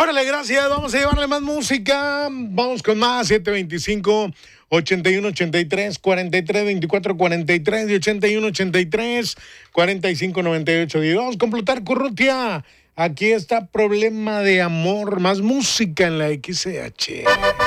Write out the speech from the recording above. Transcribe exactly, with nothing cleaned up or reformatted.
Órale, gracias. Vamos a llevarle más música. Vamos con más. siete veinticinco, ochenta y uno, ochenta y tres, cuarenta y tres, veinticuatro, cuarenta y tres y ochenta y uno, ochenta y tres, cuarenta y cinco, noventa y ocho. Y vamos con Plutarco Urrutia. Aquí está Problema de Amor. Más música en la X C H.